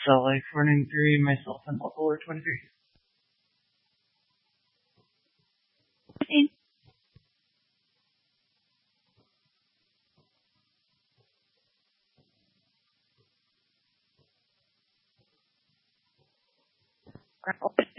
So like running through myself and level or 23. Grapple.